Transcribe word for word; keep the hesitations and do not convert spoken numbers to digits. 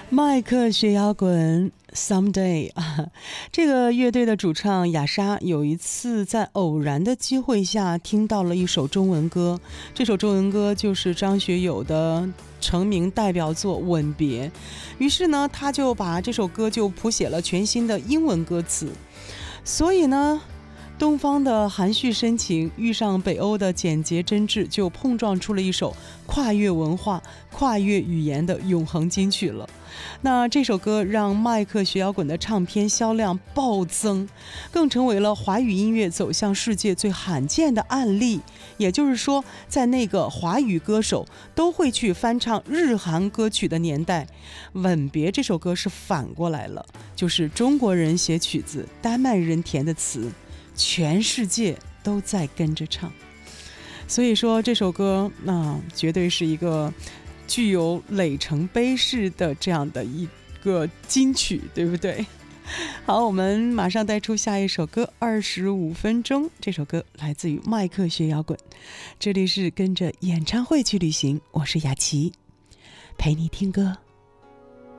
麦克学摇滚 Someday 这个乐队的主唱雅莎有一次在偶然的机会下听到了一首中文歌，这首中文歌就是张学友的成名代表作《吻别》，于是呢他就把这首歌就谱写了全新的英文歌词。所以呢东方的含蓄深情遇上北欧的简洁真挚，就碰撞出了一首跨越文化跨越语言的永恒金曲了。那这首歌让麦克学摇滚的唱片销量暴增，更成为了华语音乐走向世界最罕见的案例。也就是说，在那个华语歌手都会去翻唱日韩歌曲的年代，《吻别》这首歌是反过来了，就是中国人写曲子，丹麦人填的词，全世界都在跟着唱。所以说这首歌那、呃、绝对是一个具有累成碑式的这样的一个金曲，对不对？好，我们马上带出下一首歌，二十五分钟。这首歌来自于麦克学摇滚，这里是跟着演唱会去旅行，我是雅琪，陪你听歌